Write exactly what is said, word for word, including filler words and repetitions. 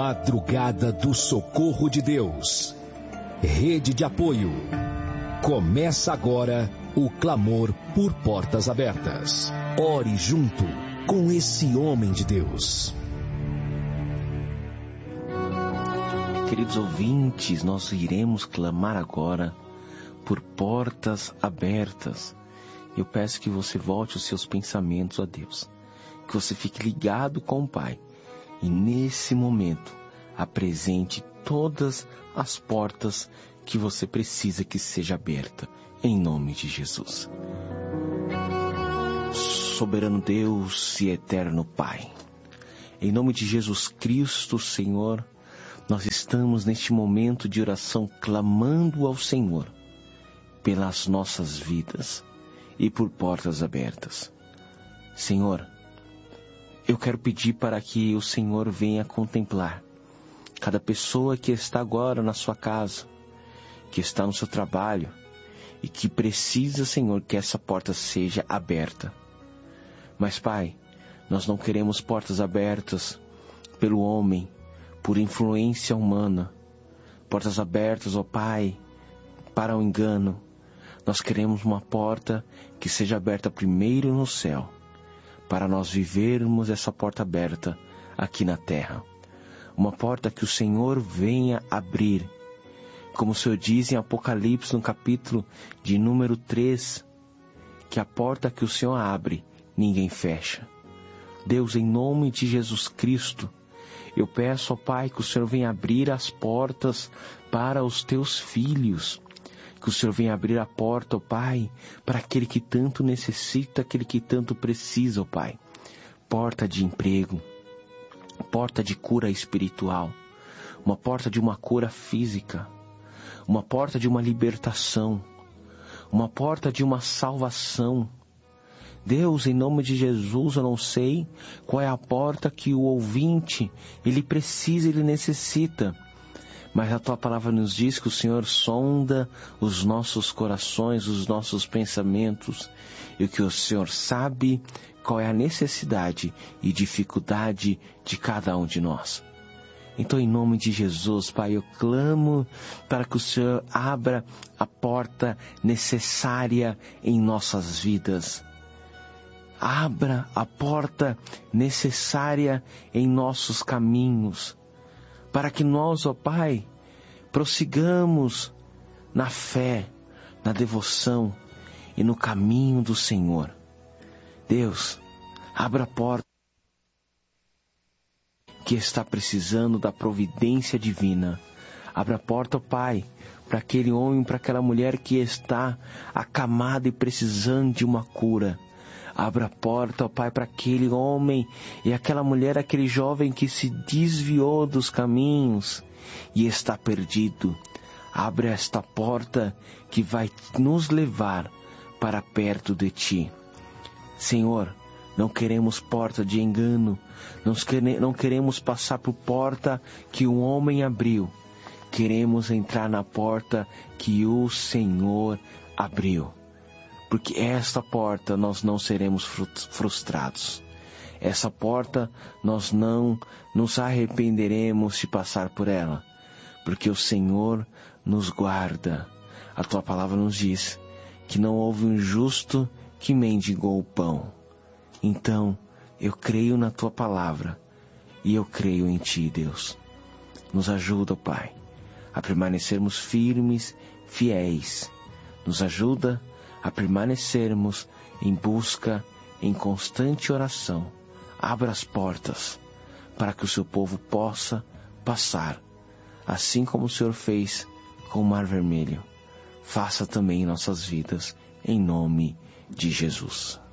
Madrugada do Socorro de Deus. Rede de apoio. Começa agora o clamor por portas abertas. Ore junto com esse homem de Deus. Queridos ouvintes, nós iremos clamar agora por portas abertas. Eu peço que você volte os seus pensamentos a Deus, que você fique ligado com o Pai e nesse momento apresente todas as portas que você precisa que seja aberta, em nome de Jesus. Soberano Deus e eterno Pai, em nome de Jesus Cristo, Senhor, nós estamos neste momento de oração clamando ao Senhor pelas nossas vidas e por portas abertas. Senhor, eu quero pedir para que o Senhor venha contemplar cada pessoa que está agora na sua casa, que está no seu trabalho e que precisa, Senhor, que essa porta seja aberta. Mas, Pai, nós não queremos portas abertas pelo homem, por influência humana, portas abertas, ó Pai, para o engano. Nós queremos uma porta que seja aberta primeiro no céu, para nós vivermos essa porta aberta aqui na terra. Uma porta que o Senhor venha abrir. Como o Senhor diz em Apocalipse, no capítulo de número três, que a porta que o Senhor abre, ninguém fecha. Deus, em nome de Jesus Cristo, eu peço ao Pai que o Senhor venha abrir as portas para os teus filhos. Que o Senhor venha abrir a porta, ó Pai, para aquele que tanto necessita, aquele que tanto precisa, ó Pai. Porta de emprego, porta de cura espiritual, uma porta de uma cura física, uma porta de uma libertação, uma porta de uma salvação. Deus, em nome de Jesus, eu não sei qual é a porta que o ouvinte, ele precisa, ele necessita. Mas a Tua palavra nos diz que o Senhor sonda os nossos corações, os nossos pensamentos, e que o Senhor sabe qual é a necessidade e dificuldade de cada um de nós. Então, em nome de Jesus, Pai, eu clamo para que o Senhor abra a porta necessária em nossas vidas. Abra a porta necessária em nossos caminhos, para que nós, ó Pai, prossigamos na fé, na devoção e no caminho do Senhor. Deus, abra a porta que está precisando da providência divina. Abra a porta, ó Pai, para aquele homem, para aquela mulher que está acamada e precisando de uma cura. Abra a porta, ó Pai, para aquele homem e aquela mulher, aquele jovem que se desviou dos caminhos e está perdido. Abre esta porta que vai nos levar para perto de Ti. Senhor, não queremos porta de engano, não queremos passar por porta que o homem abriu. Queremos entrar na porta que o Senhor abriu. Porque esta porta nós não seremos frustrados. Essa porta nós não nos arrependeremos de passar por ela. Porque o Senhor nos guarda. A Tua palavra nos diz que não houve um justo que mendigou o pão. Então, eu creio na Tua palavra e eu creio em Ti, Deus. Nos ajuda, Pai, a permanecermos firmes, fiéis. Nos ajuda a permanecermos em busca, em constante oração. Abra as portas para que o Seu povo possa passar, assim como o Senhor fez com o Mar Vermelho. Faça também em nossas vidas, em nome de Jesus.